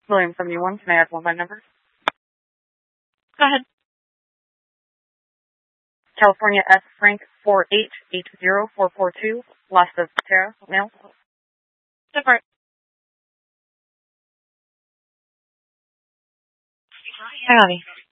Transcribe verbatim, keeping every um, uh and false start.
William seventy-one, can I add one by number? Go ahead. California S. Frank four eight eight zero four four two, Lost of Terra, mail. Different. Hi, Avi.